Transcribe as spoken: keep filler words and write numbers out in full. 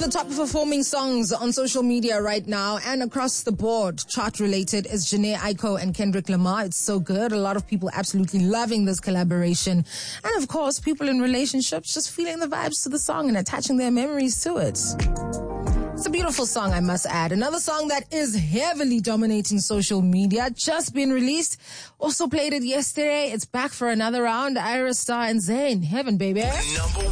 the top performing songs on social media right now and across the board, chart related, is Jhené Aiko and Kendrick Lamar. It's so good. A lot of people absolutely loving this collaboration. And of course, people in relationships just feeling the vibes to the song and attaching their memories to it. It's a beautiful song, I must add. Another song that is heavily dominating social media, just been released. Also played it yesterday. It's back for another round. Ira Star and Zayn. Heaven, baby. Number